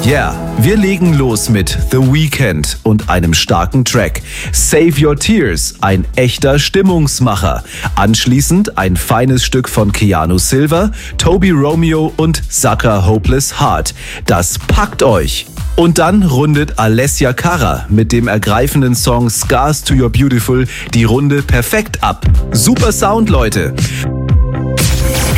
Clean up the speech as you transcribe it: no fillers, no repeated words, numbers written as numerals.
Yeah, wir legen los mit The Weeknd und einem starken Track. Save Your Tears, ein echter Stimmungsmacher. Anschließend ein feines Stück von Keanu Silva, Toby Romeo und Saka Hopeless Heart. Das packt euch. Und dann rundet Alessia Cara mit dem ergreifenden Song Scars to Your Beautiful die Runde perfekt ab. Super Sound, Leute!